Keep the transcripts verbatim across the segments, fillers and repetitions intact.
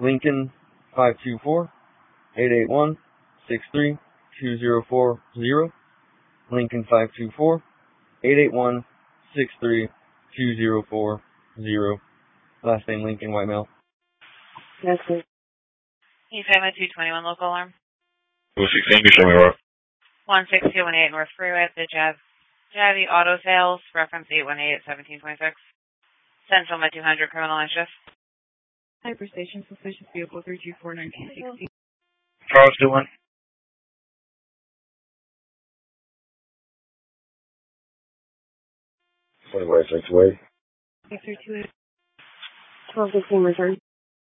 Lincoln five two four, eight eight one, six three two zero four zero. Lincoln five two four, eight eight one, six three two zero four zero. Last name Lincoln, white male. Yes, sir. East Highway two twenty-one local alarm. two sixteen, you show me where. one six two one eight North Freeway at the Jav Javy Auto Sales, reference eight one eight seventeen twenty-six. Central Med two hundred, criminal and shift. Hyperstation, suspicious vehicle three two four nineteen sixty. Charles doing? Wait, wait, six, wait. six three two eight. twelve fifteen return.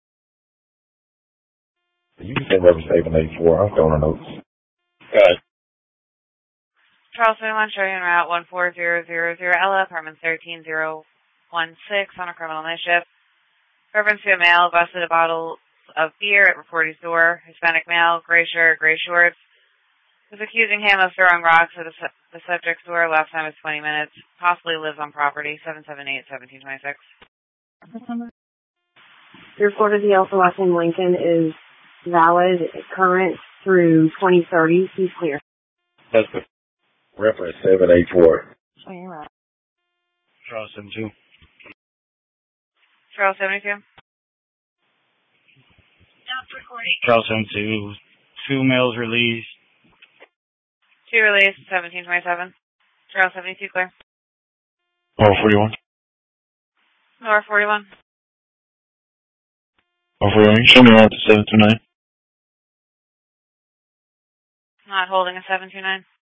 You can send reference eight one eight four. I'm throwing the notes. Got it. Charles twenty-one, showing en route one four zero zero zero Ella, apartment thirteen zero one six on a criminal shift. Reference to a male busted a bottle of beer at Reporty's door. Hispanic male, gray shirt, gray shorts. Was accusing him of throwing rocks at the, su the subject's door. Last time was twenty minutes. Possibly lives on property. seven seven eight seventeen twenty-six. The report of the Alpha last name Lincoln is valid, current through twenty thirty. He's clear. That's good. Reference seven eight four. Showing en route. Charles seventy-two. Charles seventy-two. Charles seventy-two. Two males released. Two release, seventeen twenty-seven. Charles seventy-two, clear. Oh, forty-one. Nora forty-one. Oh, forty-one. Show me around to seven two nine. Not holding a seven two nine.